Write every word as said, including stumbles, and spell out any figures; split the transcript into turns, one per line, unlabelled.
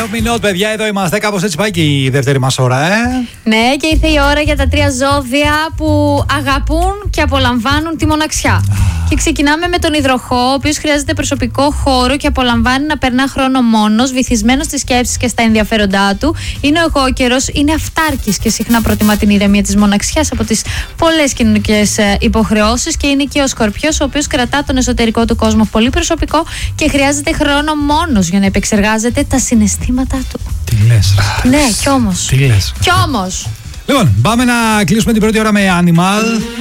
Me Not, παιδιά, εδώ είμαστε. Κάπως έτσι πάει και η δεύτερη μας ώρα, ε.
Ναι, και ήρθε η ώρα για τα τρία ζώδια που αγαπούν και απολαμβάνουν τη μοναξιά. Και ξεκινάμε με τον υδροχό, ο οποίος χρειάζεται προσωπικό χώρο και απολαμβάνει να περνά χρόνο μόνος, βυθισμένος στις σκέψεις και στα ενδιαφέροντά του. Είναι ο εγώκερος, είναι αυτάρκης και συχνά προτιμά την ηρεμία της μοναξιάς από τις πολλές κοινωνικές υποχρεώσεις. Και είναι και ο Σκορπιός, ο οποίος κρατά τον εσωτερικό του κόσμο πολύ προσωπικό και χρειάζεται χρόνο μόνος για να επεξεργάζεται τα συναισθήματά του.
Τι λες, ρε.
Ναι, κι όμως.
Τι λες.
Κι όμως.
Λοιπόν, πάμε να κλείσουμε την πρώτη ώρα με Animal.